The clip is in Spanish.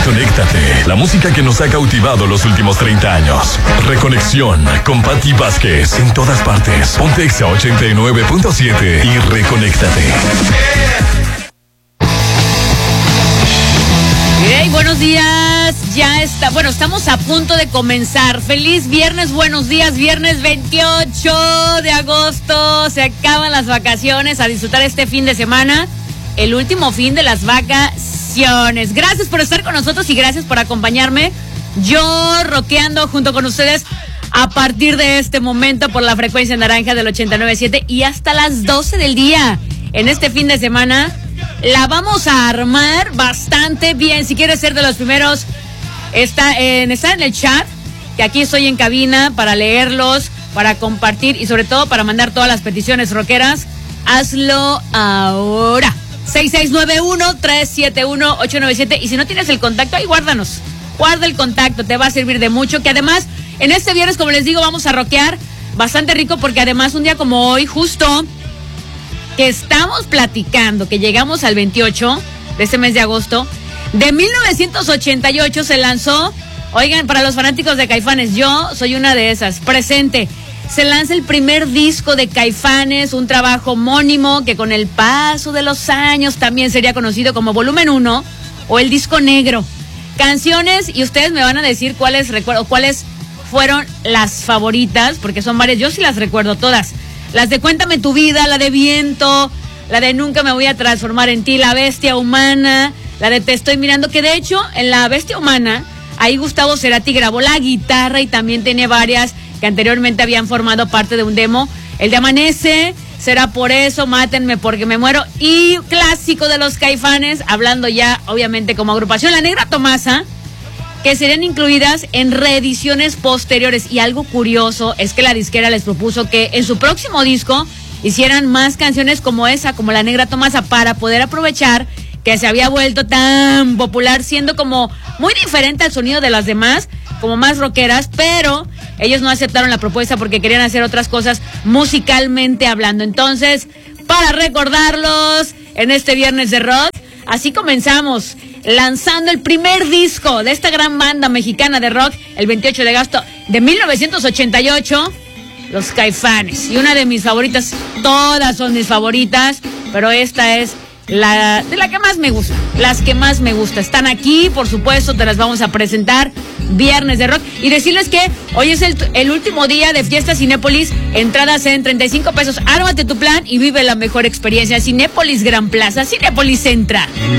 Reconéctate, la música que nos ha cautivado los últimos 30 años. Reconexión con Patti Vázquez en todas partes. Ponte Exa 89.7 y reconéctate. Hey, buenos días. Ya está, bueno, estamos a punto de comenzar. Feliz viernes, buenos días. Viernes 28 de agosto. Se acaban las vacaciones. A disfrutar este fin de semana. El último fin de las vacaciones. Gracias por estar con nosotros y gracias por acompañarme. Yo rockeando junto con ustedes a partir de este momento por la frecuencia naranja del 89.7 y hasta las 12 del día. En este fin de semana la vamos a armar bastante bien. Si quieres ser de los primeros, está en el chat, que aquí estoy en cabina para leerlos, para compartir y sobre todo para mandar todas las peticiones rockeras. Hazlo ahora. 6691-371-897. Y si no tienes el contacto, ahí guárdanos. Guarda el contacto, te va a servir de mucho. Que además, en este viernes, como les digo, vamos a rockear bastante rico, porque además un día como hoy, justo que estamos platicando, que llegamos al 28 de este mes de agosto, de 1988 se lanzó, oigan, para los fanáticos de Caifanes, yo soy una de esas, presente. Se lanza el primer disco de Caifanes, un trabajo homónimo que con el paso de los años también sería conocido como Volumen 1 o el Disco Negro. Canciones, y ustedes me van a decir cuáles fueron las favoritas, porque son varias, yo sí las recuerdo todas. Las de Cuéntame tu vida, la de Viento, la de Nunca me voy a transformar en ti, La Bestia Humana, la de Te estoy mirando, que de hecho en La Bestia Humana, ahí Gustavo Cerati grabó la guitarra y también tiene varias que anteriormente habían formado parte de un demo. El de Amanece, Será por eso, Mátenme porque me muero, y clásico de los Caifanes, hablando ya obviamente como agrupación, La Negra Tomasa, que serían incluidas en reediciones posteriores. Y algo curioso es que la disquera les propuso que en su próximo disco hicieran más canciones como esa, como La Negra Tomasa, para poder aprovechar que se había vuelto tan popular, siendo como muy diferente al sonido de las demás, como más rockeras, pero ellos no aceptaron la propuesta porque querían hacer otras cosas musicalmente hablando. Entonces, para recordarlos en este viernes de rock, así comenzamos, lanzando el primer disco de esta gran banda mexicana de rock, el 28 de agosto de 1988, los Caifanes. Y una de mis favoritas, todas son mis favoritas, pero esta es la que más me gusta, las que más me gusta. Están aquí, por supuesto, te las vamos a presentar, viernes de rock. Y decirles que hoy es el último día de Fiesta Cinépolis, entradas en 35 pesos. Ármate tu plan y vive la mejor experiencia. Cinépolis Gran Plaza, Cinépolis Central.